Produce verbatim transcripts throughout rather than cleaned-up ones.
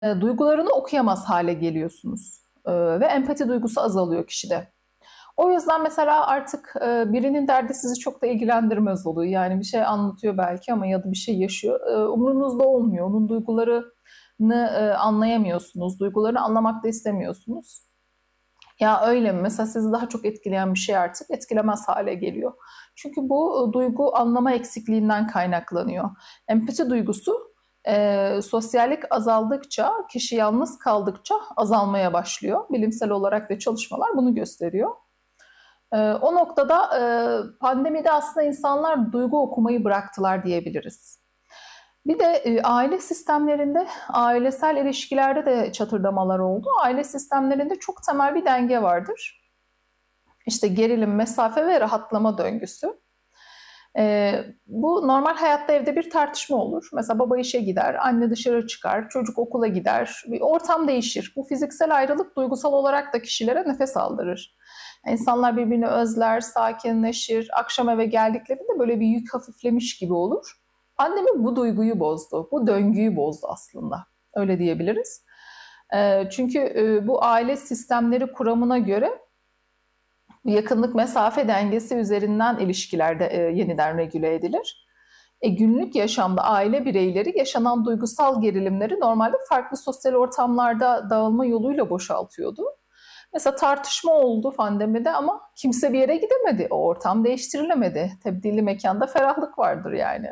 e, duygularını okuyamaz hale geliyorsunuz. E, ve empati duygusu azalıyor kişide. O yüzden mesela artık e, birinin derdi sizi çok da ilgilendirmez oluyor. Yani bir şey anlatıyor belki ama ya da bir şey yaşıyor. E, umurunuzda olmuyor. Onun duygularını e, anlayamıyorsunuz. Duygularını anlamak da istemiyorsunuz. Ya öyle mi? Mesela sizi daha çok etkileyen bir şey artık etkilemez hale geliyor. Çünkü bu e, duygu anlama eksikliğinden kaynaklanıyor. Empati duygusu e, sosyallik azaldıkça, kişi yalnız kaldıkça azalmaya başlıyor. Bilimsel olarak da çalışmalar bunu gösteriyor. E, o noktada e, pandemide aslında insanlar duygu okumayı bıraktılar diyebiliriz. Bir de e, aile sistemlerinde, ailesel ilişkilerde de çatırdamalar oldu. Aile sistemlerinde çok temel bir denge vardır. İşte gerilim, mesafe ve rahatlama döngüsü. E, bu normal hayatta evde bir tartışma olur. Mesela baba işe gider, anne dışarı çıkar, çocuk okula gider. Bir ortam değişir. Bu fiziksel ayrılık duygusal olarak da kişilere nefes aldırır. İnsanlar birbirini özler, sakinleşir. Akşam eve geldiklerinde böyle bir yük hafiflemiş gibi olur. Pandemi bu duyguyu bozdu, bu döngüyü bozdu aslında. Öyle diyebiliriz. E, çünkü e, bu aile sistemleri kuramına göre yakınlık mesafe dengesi üzerinden ilişkilerde e, yeniden regüle edilir. E, günlük yaşamda aile bireyleri yaşanan duygusal gerilimleri normalde farklı sosyal ortamlarda dağılma yoluyla boşaltıyordu. Mesela tartışma oldu pandemide ama kimse bir yere gidemedi. O ortam değiştirilemedi. Tebdili mekanda ferahlık vardır yani.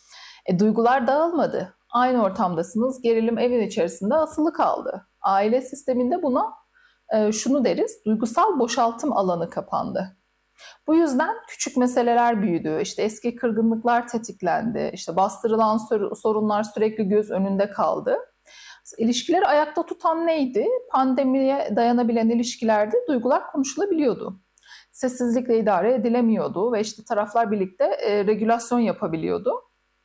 E, duygular dağılmadı. Aynı ortamdasınız. Gerilim evin içerisinde asılı kaldı. Aile sisteminde buna e, şunu deriz. Duygusal boşaltım alanı kapandı. Bu yüzden küçük meseleler büyüdü. İşte eski kırgınlıklar tetiklendi. İşte bastırılan sorunlar sürekli göz önünde kaldı. İlişkileri ayakta tutan neydi? Pandemiye dayanabilen ilişkilerde duygular konuşulabiliyordu. Sessizlikle idare edilemiyordu ve işte taraflar birlikte e, regülasyon yapabiliyordu.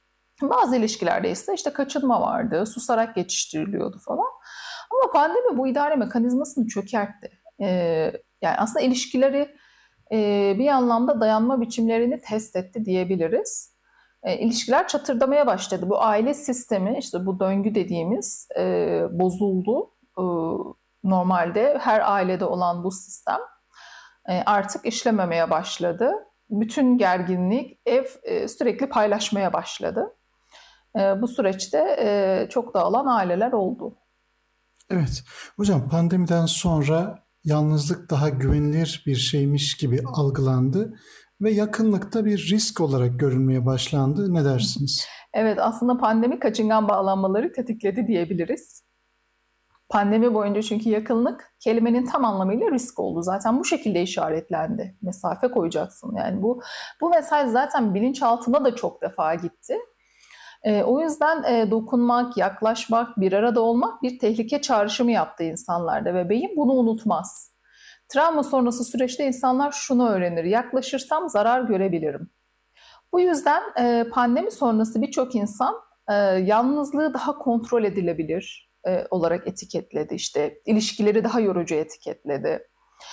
Bazı ilişkilerde ise işte kaçınma vardı, susarak geçiştiriliyordu falan. Ama pandemi bu idare mekanizmasını çökertti. Ee, yani aslında ilişkileri e, bir anlamda dayanma biçimlerini test etti diyebiliriz. E, ilişkiler çatırdamaya başladı. Bu aile sistemi, işte bu döngü dediğimiz e, bozuldu. E, normalde her ailede olan bu sistem e, artık işlememeye başladı. Bütün gerginlik ev e, sürekli paylaşmaya başladı. E, bu süreçte e, çok dağılan aileler oldu. Evet. Hocam pandemiden sonra yalnızlık daha güvenilir bir şeymiş gibi algılandı ve yakınlıkta bir risk olarak görülmeye başlandı. Ne dersiniz? Evet, aslında pandemi kaçıngan bağlanmaları tetikledi diyebiliriz. Pandemi boyunca çünkü yakınlık kelimenin tam anlamıyla risk oldu. Zaten bu şekilde işaretlendi. Mesafe koyacaksın. Yani bu bu mesaj zaten bilinçaltına da çok defa gitti. E, o yüzden e, dokunmak, yaklaşmak, bir arada olmak bir tehlike çağrışımı yaptı insanlarda ve beyin bunu unutmaz. Travma sonrası süreçte insanlar şunu öğrenir: yaklaşırsam zarar görebilirim. Bu yüzden e, pandemi sonrası birçok insan e, yalnızlığı daha kontrol edilebilir e, olarak etiketledi. İşte ilişkileri daha yorucu etiketledi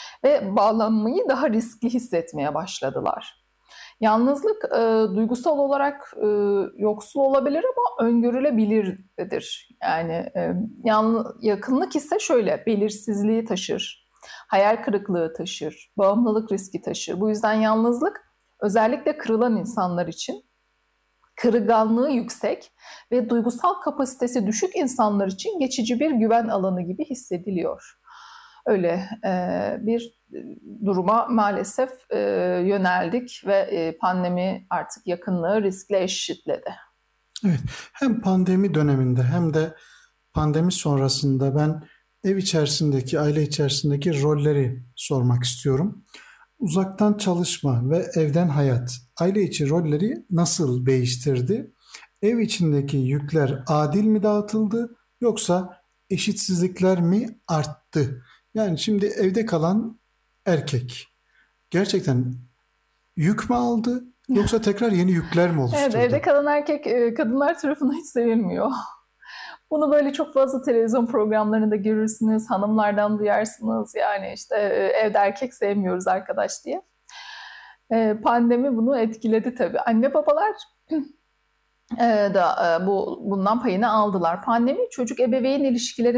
ve bağlanmayı daha riskli hissetmeye başladılar. Yalnızlık e, duygusal olarak e, yoksul olabilir ama öngörülebilirdir. Yani e, yanlı, yakınlık ise şöyle belirsizliği taşır, hayal kırıklığı taşır, bağımlılık riski taşır. Bu yüzden yalnızlık özellikle kırılan insanlar için kırılganlığı yüksek ve duygusal kapasitesi düşük insanlar için geçici bir güven alanı gibi hissediliyor. Öyle e, bir duruma maalesef e, yöneldik ve e, pandemi artık yakınlığı riskle eşitledi. Evet. Hem pandemi döneminde hem de pandemi sonrasında ben ev içerisindeki, aile içerisindeki rolleri sormak istiyorum. Uzaktan çalışma ve evden hayat, aile içi rolleri nasıl değiştirdi? Ev içindeki yükler adil mi dağıtıldı yoksa eşitsizlikler mi arttı? Yani şimdi evde kalan erkek gerçekten yük mü aldı yoksa tekrar yeni yükler mi Evet, evde oluşturdu? kalan erkek e, kadınlar tarafından hiç sevilmiyor. Bunu böyle çok fazla televizyon programlarında görürsünüz, hanımlardan duyarsınız. Yani işte e, evde erkek sevmiyoruz arkadaş diye. E, pandemi bunu etkiledi tabii. Anne babalar e, da e, bu bundan payını aldılar. Pandemi çocuk ebeveyn ilişkileri